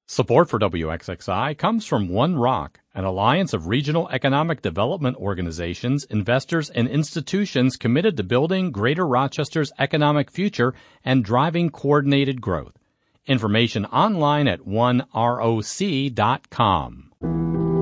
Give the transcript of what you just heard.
Support for WXXI comes from One Rock, an alliance of regional economic development organizations, investors, and institutions committed to building Greater Rochester's economic future and driving coordinated growth. Information online at oneroc.com.